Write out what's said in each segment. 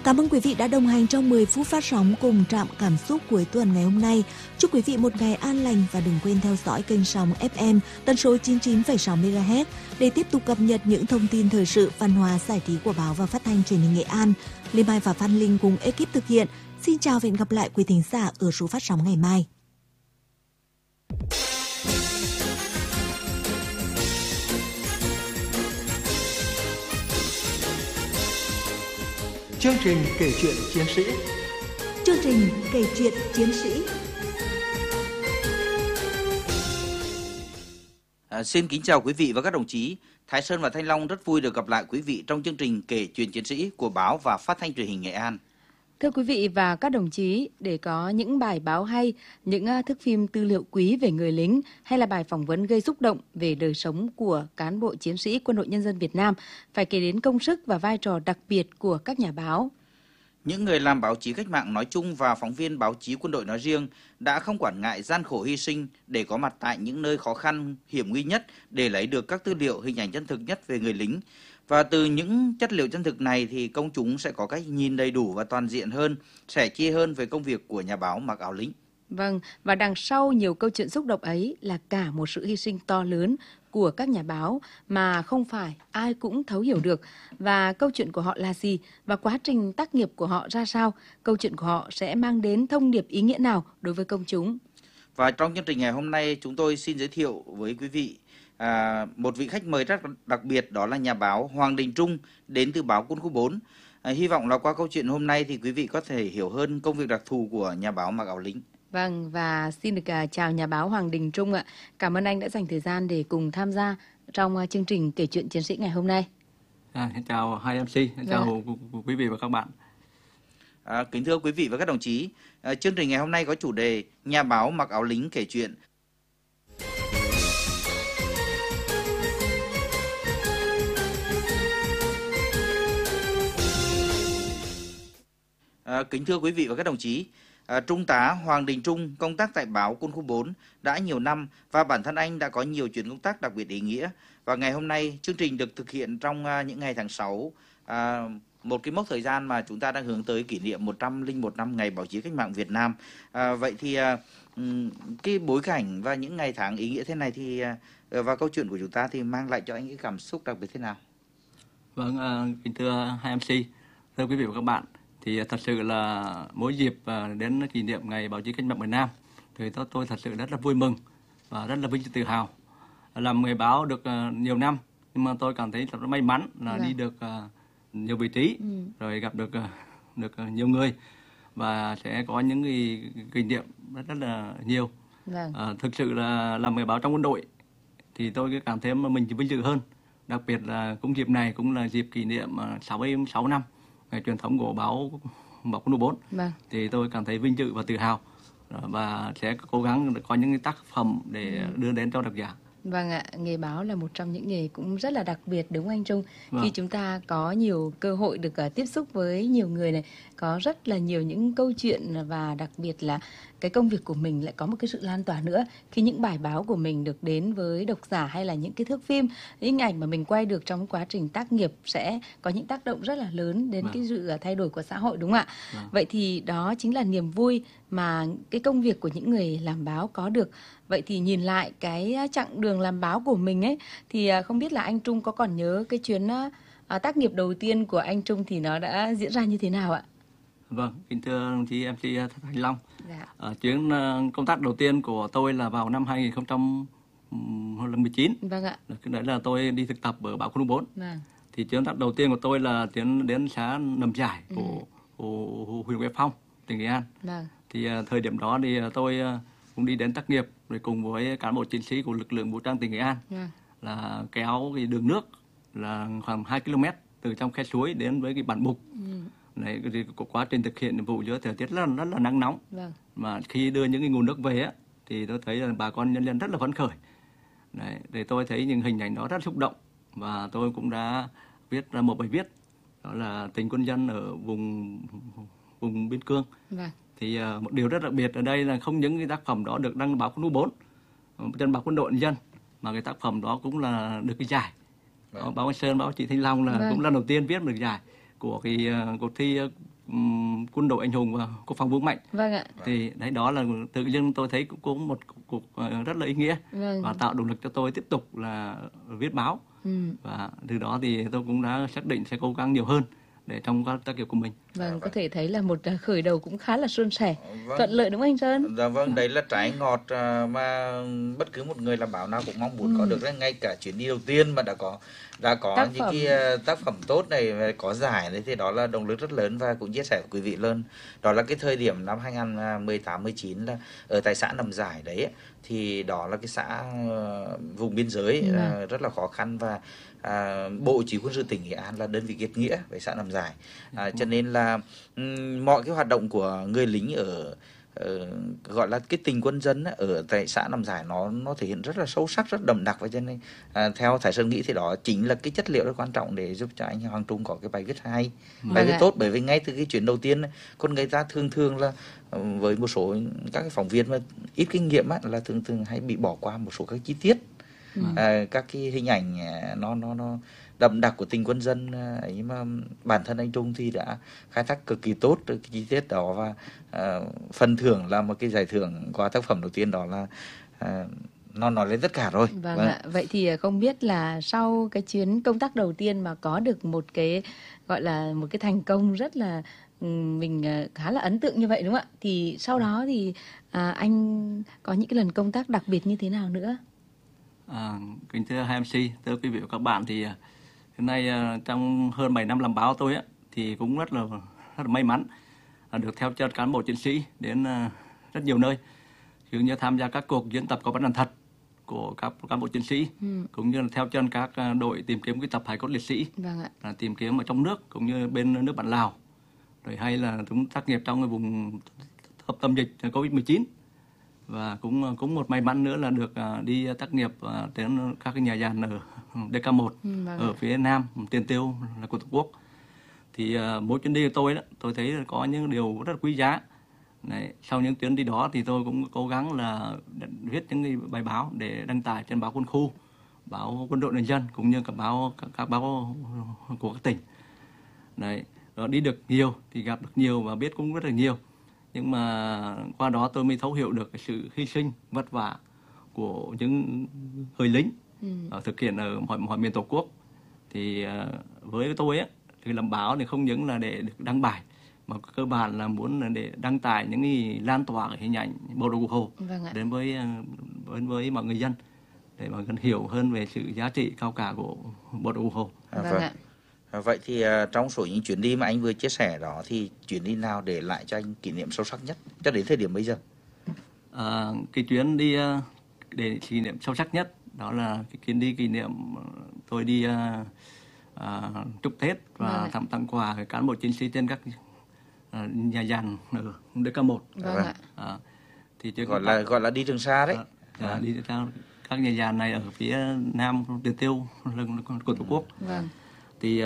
Cảm ơn quý vị đã đồng hành trong 10 phút phát sóng cùng Trạm Cảm xúc cuối tuần ngày hôm nay. Chúc quý vị một ngày an lành và đừng quên theo dõi kênh sóng FM tần số 99,6 MHz để tiếp tục cập nhật những thông tin thời sự, văn hóa, giải trí của báo và phát thanh truyền hình Nghệ An. Lê Mai và Phan Linh cùng ekip thực hiện. Xin chào và hẹn gặp lại quý thính giả ở số phát sóng ngày mai. Chương trình kể chuyện chiến sĩ. Chương trình kể chuyện chiến sĩ. Xin kính chào quý vị và các đồng chí. Thái Sơn và Thanh Long rất vui được gặp lại quý vị trong chương trình kể chuyện chiến sĩ của báo và phát thanh truyền hình Nghệ An. Thưa quý vị và các đồng chí, để có những bài báo hay, những thước phim tư liệu quý về người lính hay là bài phỏng vấn gây xúc động về đời sống của cán bộ chiến sĩ Quân đội Nhân dân Việt Nam, phải kể đến công sức và vai trò đặc biệt của các nhà báo. Những người làm báo chí cách mạng nói chung và phóng viên báo chí quân đội nói riêng đã không quản ngại gian khổ hy sinh để có mặt tại những nơi khó khăn, hiểm nguy nhất để lấy được các tư liệu, hình ảnh chân thực nhất về người lính. Và từ những chất liệu chân thực này thì công chúng sẽ có cách nhìn đầy đủ và toàn diện hơn, sẻ chia hơn về công việc của nhà báo mặc áo lính. Vâng, và đằng sau nhiều câu chuyện xúc động ấy là cả một sự hy sinh to lớn của các nhà báo mà không phải ai cũng thấu hiểu được. Và câu chuyện của họ là gì và quá trình tác nghiệp của họ ra sao, câu chuyện của họ sẽ mang đến thông điệp ý nghĩa nào đối với công chúng. Và trong chương trình ngày hôm nay chúng tôi xin giới thiệu với quý vị một vị khách mời rất đặc biệt, đó là nhà báo Hoàng Đình Trung đến từ báo Quân khu 4. Hy vọng là qua câu chuyện hôm nay thì quý vị có thể hiểu hơn công việc đặc thù của nhà báo mặc áo lính. Vâng, và xin được chào nhà báo Hoàng Đình Trung ạ. Cảm ơn anh đã dành thời gian để cùng tham gia trong chương trình kể chuyện chiến sĩ ngày hôm nay. Xin chào hai MC, chào quý vị và các bạn. Kính thưa quý vị và các đồng chí, chương trình ngày hôm nay có chủ đề Nhà báo mặc áo lính kể chuyện. Kính thưa quý vị và các đồng chí, Trung tá Hoàng Đình Trung công tác tại báo Quân khu 4 đã nhiều năm và bản thân anh đã có nhiều chuyến công tác đặc biệt ý nghĩa. Và ngày hôm nay chương trình được thực hiện trong những ngày tháng 6, một cái mốc thời gian mà chúng ta đang hướng tới kỷ niệm 101 năm ngày báo chí cách mạng Việt Nam. Vậy thì cái bối cảnh và những ngày tháng ý nghĩa thế này thì và câu chuyện của chúng ta thì mang lại cho anh cái cảm xúc đặc biệt thế nào? Vâng, kính thưa hai MC, thưa quý vị và các bạn, thì thật sự là mỗi dịp đến kỷ niệm ngày báo chí cách mạng Việt Nam thì tôi thật sự rất là vui mừng và rất là vinh dự tự hào. Làm nghề báo được nhiều năm nhưng mà tôi cảm thấy rất may mắn là đi được nhiều vị trí, rồi gặp được nhiều người và sẽ có những kỷ niệm rất là nhiều. Thực sự là làm nghề báo trong quân đội thì tôi cảm thấy mình vinh dự hơn, đặc biệt là cũng dịp này cũng là dịp kỷ niệm 66 năm ngày truyền thống của báo Quân khu 4. Thì tôi cảm thấy vinh dự và tự hào và sẽ cố gắng có những cái tác phẩm để đưa đến cho độc giả. Vâng ạ, nghề báo là một trong những nghề cũng rất là đặc biệt đúng không anh Trung? Khi chúng ta có nhiều cơ hội được tiếp xúc với nhiều người này, có rất là nhiều những câu chuyện và đặc biệt là cái công việc của mình lại có một cái sự lan tỏa nữa. Khi những bài báo của mình được đến với độc giả hay là những cái thước phim, những ảnh mà mình quay được trong quá trình tác nghiệp sẽ có những tác động rất là lớn đến cái sự thay đổi của xã hội đúng không ạ? Vậy thì đó chính là niềm vui mà cái công việc của những người làm báo có được. Vậy thì nhìn lại cái chặng đường làm báo của mình ấy thì không biết là anh Trung có còn nhớ cái chuyến tác nghiệp đầu tiên của anh Trung thì nó đã diễn ra như thế nào ạ? Vâng, kính thưa đồng chí MC Thanh Long. Chuyến công tác đầu tiên của tôi là vào năm 2019. Vâng ạ. Đấy là tôi đi thực tập ở báo Quân khu 4. Thì chuyến công tác đầu tiên của tôi là tiến đến xã Nậm Giải của huyện Quế Phong, tỉnh Nghệ An. Thì thời điểm đó thì tôi cũng đi đến tác nghiệp rồi cùng với cán bộ chiến sĩ của lực lượng vũ trang tỉnh Nghệ An là kéo cái đường nước là khoảng 2 km từ trong khe suối đến với cái bản Bục. Đấy, thì quá trình thực hiện nhiệm vụ giữa thời tiết rất là nắng nóng. Mà khi đưa những cái nguồn nước về á, thì tôi thấy là bà con nhân dân rất là phấn khởi. Đấy, để tôi thấy những hình ảnh đó rất xúc động và tôi cũng đã viết ra một bài viết đó là tình quân dân ở vùng biên cương. Thì một điều rất đặc biệt ở đây là không những cái tác phẩm đó được đăng báo Quân khu 4 trên báo Quân đội Nhân dân mà cái tác phẩm đó cũng là được cái giải. Báo Anh Sơn, báo chị Thanh Long là cũng lần đầu tiên viết được giải của cái cuộc thi quân đội anh hùng và quốc phòng vững mạnh. Vâng ạ. Thì đấy, đó là tự nhiên tôi thấy cũng có một cuộc rất là ý nghĩa, và tạo động lực cho tôi tiếp tục là viết báo. Và từ đó thì tôi cũng đã xác định sẽ cố gắng nhiều hơn để trong các tác nghiệp của mình. Vâng, có thể thấy là một khởi đầu cũng khá là suôn sẻ, thuận lợi đúng không anh Sơn? Dạ vâng, đấy là trái ngọt mà bất cứ một người làm báo nào cũng mong muốn có được đấy. Ngay cả chuyến đi đầu tiên mà đã có những cái tác phẩm tốt này, có giải đấy, thì đó là động lực rất lớn. Và cũng chia sẻ với quý vị luôn, đó là cái thời điểm năm 2018-19 là ở tại xã Nậm Giải đấy, thì đó là cái xã vùng biên giới rất là khó khăn, và Bộ Chỉ huy quân sự tỉnh Nghệ An là đơn vị kết nghĩa với xã Nậm Giải, cho nên là mọi cái hoạt động của người lính ở gọi là cái tình quân dân ở tại xã Nậm Giải nó thể hiện rất là sâu sắc, rất đậm đặc. Và cho nên theo Thái Sơn nghĩ thì đó chính là cái chất liệu rất quan trọng để giúp cho anh Hoàng Trung có cái bài viết hay, bài viết tốt. Bởi vì ngay từ cái chuyến đầu tiên, con người ta thường là với một số các cái phóng viên mà ít kinh nghiệm là thường hay bị bỏ qua một số các chi tiết, các cái hình ảnh nó đậm đặc của tình quân dân ấy, mà bản thân anh Trung thì đã khai thác cực kỳ tốt cái chi tiết đó. Và phần thưởng là một cái giải thưởng qua tác phẩm đầu tiên, đó là nó nói lên tất cả rồi. Vâng ạ. Vậy thì không biết là sau cái chuyến công tác đầu tiên mà có được một cái gọi là một cái thành công rất là mình khá là ấn tượng như vậy đúng không ạ? Thì sau đó thì anh có những cái lần công tác đặc biệt như thế nào nữa? Kính thưa hai MC, thưa quý vị và các bạn, thì hiện nay trong hơn 7 năm làm báo tôi thì cũng rất là may mắn được theo chân cán bộ chiến sĩ đến rất nhiều nơi, cũng như tham gia các cuộc diễn tập có bắn đạn thật của các cán bộ chiến sĩ, cũng như là theo chân các đội tìm kiếm cái tập hài cốt liệt sĩ, tìm kiếm ở trong nước cũng như bên nước bạn Lào, rồi hay là chúng tác nghiệp trong cái vùng tâm dịch Covid-19. Và cũng một may mắn nữa là được đi tác nghiệp đến các cái nhà giàn ở DK1 ở phía Nam Tiền Tiêu là của Tổ quốc. Thì mỗi chuyến đi của tôi thấy có những điều rất là quý giá. Đấy, sau những chuyến đi đó thì tôi cũng cố gắng là viết những cái bài báo để đăng tải trên báo Quân khu, báo Quân đội Nhân dân, cũng như các báo của các tỉnh. Đấy, đó, đi được nhiều thì gặp được nhiều và biết cũng rất là nhiều. Nhưng mà qua đó tôi mới thấu hiểu được cái sự hy sinh vất vả của những người lính thực hiện ở mọi miền Tổ quốc. Thì với tôi thì làm báo thì không những là để được đăng bài, mà cơ bản là muốn là để đăng tải những cái lan tỏa cái hình ảnh bộ đội Cụ Hồ đến với mọi người dân, để mọi người hiểu hơn về sự giá trị cao cả của bộ đội Cụ Hồ. Vậy thì trong số những chuyến đi mà anh vừa chia sẻ đó, thì chuyến đi nào để lại cho anh kỷ niệm sâu sắc nhất cho đến thời điểm bây giờ? Cái chuyến đi để kỷ niệm sâu sắc nhất đó là cái chuyến đi kỷ niệm tôi đi chúc Tết và tặng quà cái cán bộ chiến sĩ trên các nhà giàn ở DK1. Thì gọi là đi Trường Sa đấy. Đi theo các nhà giàn này ở phía Nam Tiền Tiêu của Tổ quốc. Thì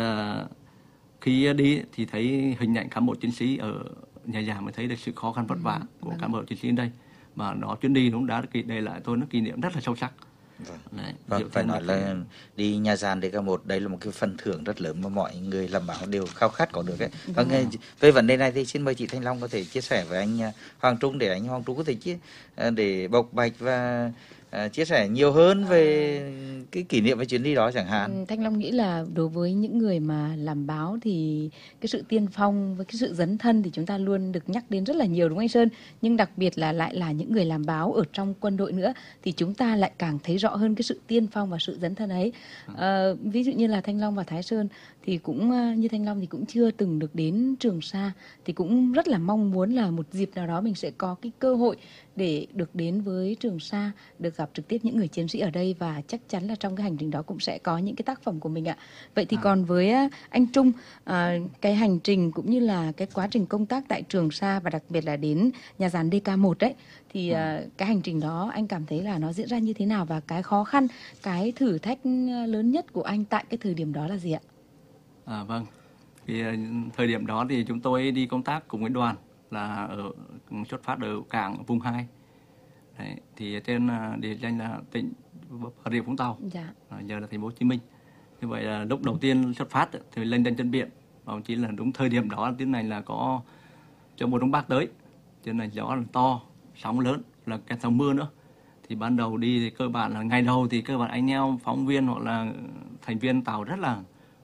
khi đi thì thấy hình ảnh cán bộ chiến sĩ ở nhà giàn, mới thấy được sự khó khăn vất vả của cán bộ chiến sĩ ở đây, mà đó chuyến đi cũng đã để lại tôi nó kỷ niệm rất là sâu sắc. Phải nói là đi nhà giàn DK1 đây là một cái phần thưởng rất lớn mà mọi người làm báo đều khao khát có được ấy. Về vấn đề này thì xin mời chị Thanh Long có thể chia sẻ với anh Hoàng Trung, để anh Hoàng Trung có thể để bộc bạch và chia sẻ nhiều hơn về cái kỷ niệm với chuyến đi đó chẳng hạn. Thanh Long nghĩ là đối với những người mà làm báo thì cái sự tiên phong với cái sự dấn thân thì chúng ta luôn được nhắc đến rất là nhiều đúng không anh Sơn? Nhưng đặc biệt là lại là những người làm báo ở trong quân đội nữa thì chúng ta lại càng thấy rõ hơn cái sự tiên phong và sự dấn thân ấy. Ví dụ như là Thanh Long và Thái Sơn thì cũng như Thanh Long thì cũng chưa từng được đến Trường Sa, thì cũng rất là mong muốn là một dịp nào đó mình sẽ có cái cơ hội để được đến với Trường Sa, được gặp trực tiếp những người chiến sĩ ở đây, và chắc chắn là trong cái hành trình đó cũng sẽ có những cái tác phẩm của mình ạ. Vậy thì còn với anh Trung, cái hành trình cũng như là cái quá trình công tác tại Trường Sa và đặc biệt là đến nhà giàn DK1 đấy, thì cái hành trình đó anh cảm thấy là nó diễn ra như thế nào, và cái khó khăn, cái thử thách lớn nhất của anh tại cái thời điểm đó là gì ạ? Vâng, thì thời điểm đó thì chúng tôi đi công tác cùng với đoàn là xuất phát ở cảng vùng 2. Đấy, thì trên địa danh là tỉnh Bà Rịa Vũng Tàu, giờ là thành phố Hồ Chí Minh. Như vậy là lúc đầu tiên xuất phát thì lên đến chân biển Và chỉ là đúng thời điểm đó tiến này là có cho mùa đông bắc tới, cho nên gió là to, sóng lớn, là kèm theo mưa nữa. Thì ban đầu đi thì cơ bản là ngày đầu thì cơ bản anh em phóng viên hoặc là thành viên tàu rất là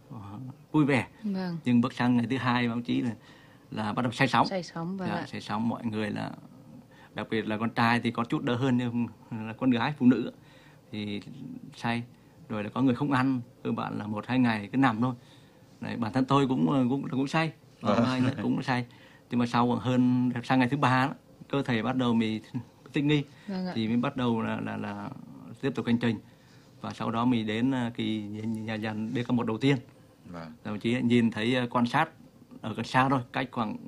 vui vẻ. Vâng. Nhưng bước sang ngày thứ hai báo chí là bắt đầu say sóng. Say sóng, vâng. Say sóng, mọi người là đặc biệt là con trai thì có chút đỡ hơn, nhưng là con gái phụ nữ thì say. Rồi là có người không ăn, cơ bản là 1-2 ngày cứ nằm thôi. Đấy, bản thân tôi cũng say, anh cũng say. Nhưng mà sau hơn sang ngày thứ 3 đó, cơ thể bắt đầu mình thích nghi, thì mới bắt đầu là tiếp tục hành trình. Và sau đó mình đến cái nhà dàn DK1 đầu tiên. Đồng chí nhìn thấy, quan sát ở gần xa thôi, cách khoảng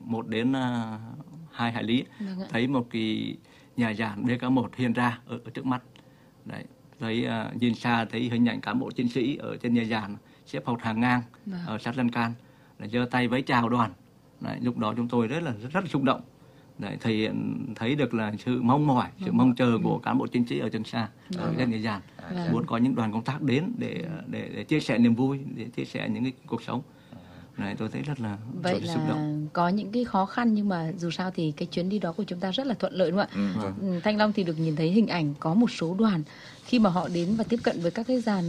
1-2 hải lý, thấy một cái nhà dàn DK1 hiện ra ở trước mắt. Đấy, thấy nhìn xa thấy hình ảnh cán bộ chiến sĩ ở trên nhà dàn xếp một hàng ngang ở sát lan can, giơ tay vẫy chào đoàn. Đấy, lúc đó chúng tôi rất là xúc động. Đấy, thì thấy được là sự mong mỏi, sự mong chờ của cán bộ chiến sĩ ở Trường Sa, ở trên nhà dàn, muốn có những đoàn công tác đến để chia sẻ niềm vui, để chia sẻ những cái cuộc sống. Này, tôi thấy rất là xúc động. Có những cái khó khăn nhưng mà dù sao thì cái chuyến đi đó của chúng ta rất là thuận lợi, đúng không ạ? Thanh Long thì được nhìn thấy hình ảnh có một số đoàn khi mà họ đến và tiếp cận với các cái dàn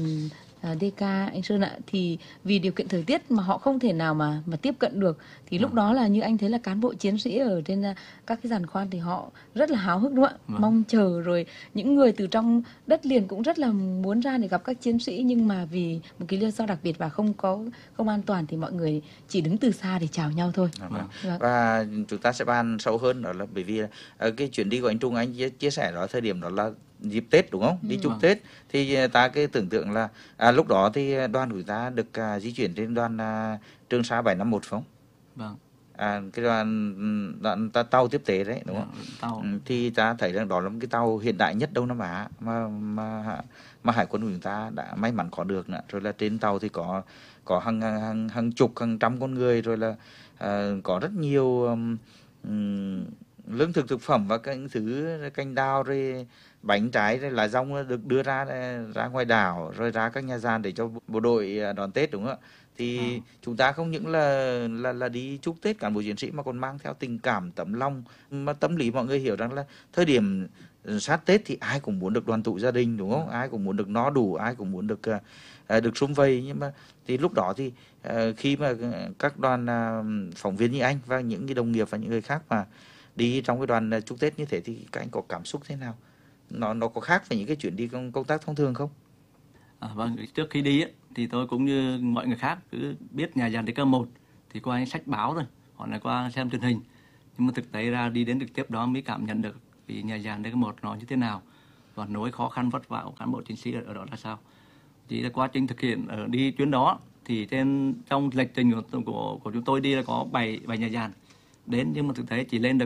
DK, anh Sơn ạ, thì vì điều kiện thời tiết mà họ không thể nào mà tiếp cận được, thì lúc đó là như anh thấy là cán bộ chiến sĩ ở trên các cái giàn khoan thì họ rất là háo hức, đúng không ạ? Mong chờ, rồi những người từ trong đất liền cũng rất là muốn ra để gặp các chiến sĩ, nhưng mà vì một cái lý do đặc biệt và không an toàn thì mọi người chỉ đứng từ xa để chào nhau thôi. Và chúng ta sẽ bàn sâu hơn, đó là bởi vì cái chuyến đi của anh Trung, anh chia sẻ đó, thời điểm đó là dịp Tết, đúng không? Đi chúc Tết thì ta cái tưởng tượng là lúc đó thì đoàn của ta được di chuyển trên đoàn Trường Sa 751 phải không? Vâng. Cái đoàn tàu tiếp tế đấy, đúng không? Tàu. Thì ta thấy rằng đó là một cái tàu hiện đại nhất Đông Nam Á mà Hải quân của chúng ta đã may mắn có được nữa. Rồi là trên tàu thì có hàng chục, hàng trăm con người, rồi là có rất nhiều lương thực thực phẩm và các thứ canh đào, rồi bánh trái, rồi lá rong được đưa ra ngoài đảo, rồi ra các nhà giàn để cho bộ đội đón Tết, đúng không ạ? Thì chúng ta không những là đi chúc Tết cán bộ chiến sĩ mà còn mang theo tình cảm, tấm lòng, mà tâm lý mọi người hiểu rằng là thời điểm sát Tết thì ai cũng muốn được đoàn tụ gia đình, đúng không? Ai cũng muốn được no đủ, ai cũng muốn được sum vầy. Nhưng mà thì lúc đó thì khi mà các đoàn phóng viên như anh và những cái đồng nghiệp và những người khác mà đi trong cái đoàn chúc Tết như thế thì các anh có cảm xúc thế nào? Nó có khác với những cái chuyến đi công tác thông thường không? Vâng, trước khi đi ấy, thì tôi cũng như mọi người khác cứ biết nhà dàn DK1 thì qua sách báo thôi, hoặc là qua xem truyền hình. Nhưng mà thực tế ra đi đến trực tiếp đó mới cảm nhận được vì nhà dàn DK1 nó như thế nào và nỗi khó khăn vất vả của cán bộ chiến sĩ ở đó là sao. Chỉ là quá trình thực hiện ở đi chuyến đó thì trong lịch trình của chúng tôi đi là có 7 nhà dàn đến, nhưng mà thực tế chỉ lên được